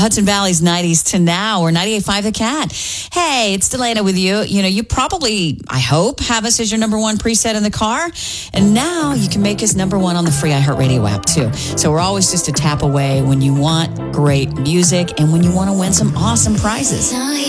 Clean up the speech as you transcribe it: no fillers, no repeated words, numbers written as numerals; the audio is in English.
Hudson Valley's 90s to now, or 98.5 The Cat. Hey, it's Delana with you. You know, you probably, I hope, have us as your number one preset in the car. And now you can make us number one on the free iHeartRadio app, too. So we're always just a tap away when you want great music and when you want to win some awesome prizes.